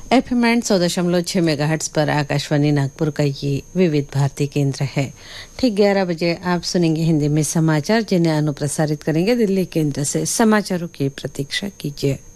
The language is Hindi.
एफएम 100.6 मेगाहर्ट्ज पर आकाशवाणी नागपुर का ये विविध भारती केंद्र है। ठीक 11 बजे आप सुनेंगे हिंदी में समाचार, जिन्हें अनुप्रसारित करेंगे दिल्ली केंद्र से। समाचारों की प्रतीक्षा कीजिए।